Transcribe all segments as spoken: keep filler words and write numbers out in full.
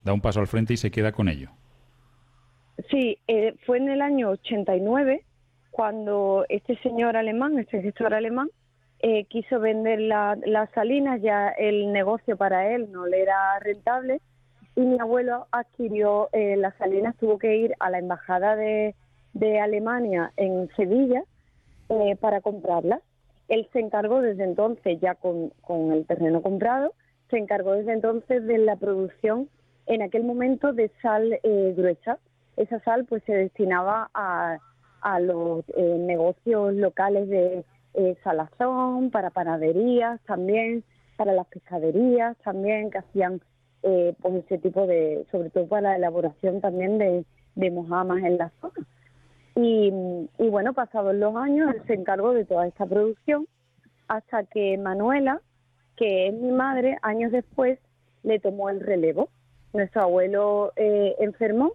Da un paso al frente y se queda con ello. Sí, eh, fue en el año ochenta y nueve cuando este señor alemán, este gestor alemán, eh, quiso vender la, las salinas. Ya el negocio para él no le era rentable y mi abuelo adquirió eh, las salinas, tuvo que ir a la embajada de, de Alemania en Sevilla eh, para comprarlas. Él se encargó desde entonces, ya con, con el terreno comprado, se encargó desde entonces de la producción en aquel momento de sal eh, gruesa. Esa sal pues se destinaba a, a los eh, negocios locales de eh, salazón, para panaderías también, para las pescaderías también, que hacían eh, pues ese tipo de, sobre todo para la elaboración también de, de mojamas en la zona. Y, y bueno, pasados los años, él se encargó de toda esta producción hasta que Manuela, que es mi madre, años después le tomó el relevo. Nuestro abuelo eh, enfermó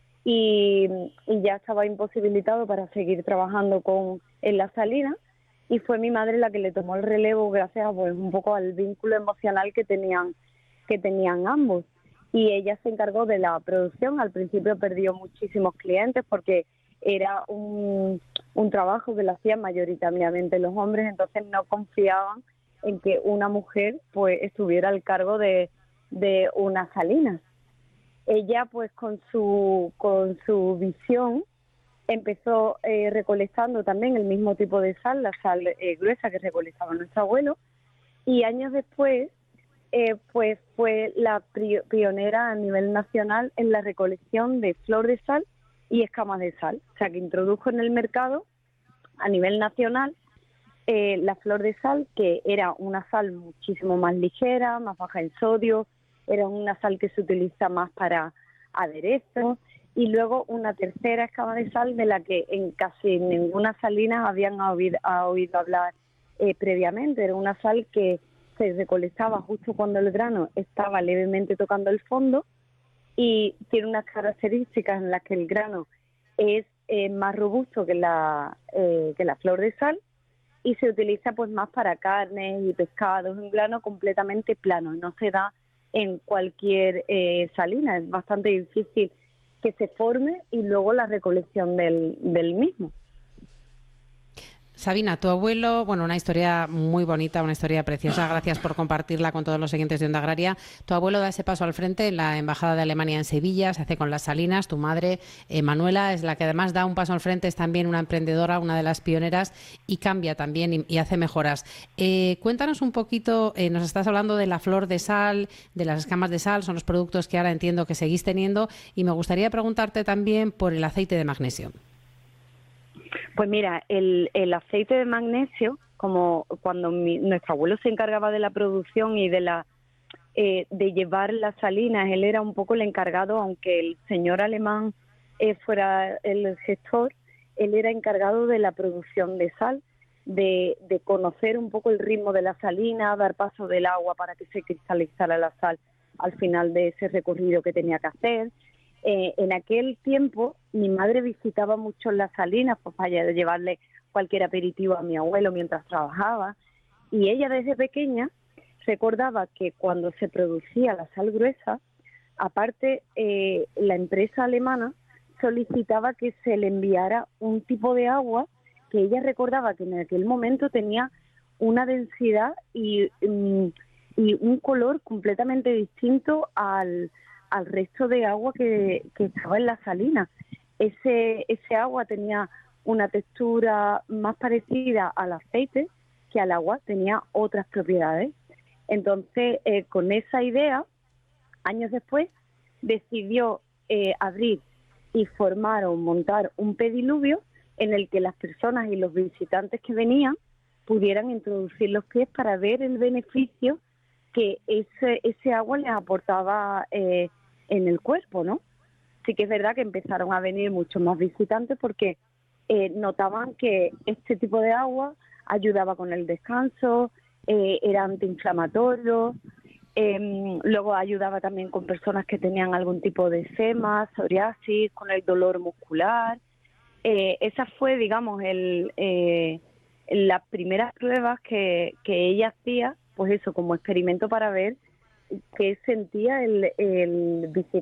y, y ya estaba imposibilitado para seguir trabajando con en la salina, y fue mi madre la que le tomó el relevo gracias pues un poco al vínculo emocional que tenían que tenían ambos. Y ella se encargó de la producción. Al principio perdió muchísimos clientes porque era un, un trabajo que lo hacían mayoritariamente los hombres, entonces no confiaban en que una mujer pues estuviera al cargo de, de unas salinas. Ella pues con su con su visión empezó eh, recolectando también el mismo tipo de sal, la sal eh, gruesa que recolectaba nuestro abuelo, y años después eh, pues fue la pri- pionera a nivel nacional en la recolección de flor de sal y escamas de sal. O sea, que introdujo en el mercado a nivel nacional eh, la flor de sal, que era una sal muchísimo más ligera, más baja en sodio, era una sal que se utiliza más para aderezos, y luego una tercera escama de sal de la que en casi ninguna salina habían oído, ha oído hablar eh, previamente. Era una sal que se recolectaba justo cuando el grano estaba levemente tocando el fondo y tiene unas características en las que el grano es eh, más robusto que la, eh, que la flor de sal, y se utiliza pues más para carnes y pescados, un grano completamente plano, no se da en cualquier eh, salina, es bastante difícil que se forme y luego la recolección del, del mismo. Sabina, tu abuelo, bueno, una historia muy bonita, una historia preciosa, gracias por compartirla con todos los siguientes de Onda Agraria. Tu abuelo da ese paso al frente en la Embajada de Alemania en Sevilla, se hace con las salinas. Tu madre, eh, Manuela, es la que además da un paso al frente, es también una emprendedora, una de las pioneras, y cambia también y, y hace mejoras. Eh, cuéntanos un poquito, eh, nos estás hablando de la flor de sal, de las escamas de sal, son los productos que ahora entiendo que seguís teniendo, y me gustaría preguntarte también por el aceite de magnesio. Pues mira, el, el aceite de magnesio, como cuando mi, nuestro abuelo se encargaba de la producción y de la eh, de llevar las salinas, él era un poco el encargado, aunque el señor alemán eh, fuera el gestor, él era encargado de la producción de sal, de, de conocer un poco el ritmo de la salina, dar paso del agua para que se cristalizara la sal al final de ese recorrido que tenía que hacer. Eh, en aquel tiempo mi madre visitaba mucho las salinas pues para llevarle cualquier aperitivo a mi abuelo mientras trabajaba, y ella desde pequeña recordaba que cuando se producía la sal gruesa, aparte eh, la empresa alemana solicitaba que se le enviara un tipo de agua que ella recordaba que en aquel momento tenía una densidad y, y un color completamente distinto al al resto de agua que, que estaba en la salina. Ese, ese agua tenía una textura más parecida al aceite que al agua, tenía otras propiedades. Entonces, eh, con esa idea, años después, decidió eh, abrir y formar o montar un pediluvio en el que las personas y los visitantes que venían pudieran introducir los pies para ver el beneficio que ese, ese agua les aportaba eh, en el cuerpo, ¿no? Sí que es verdad que empezaron a venir muchos más visitantes porque eh, notaban que este tipo de agua ayudaba con el descanso, eh, era antiinflamatorio, eh, luego ayudaba también con personas que tenían algún tipo de eczema, psoriasis, con el dolor muscular. Eh, esa fue, digamos, el, eh, las primeras pruebas que, que ella hacía, pues eso, como experimento para ver qué sentía el, el visitante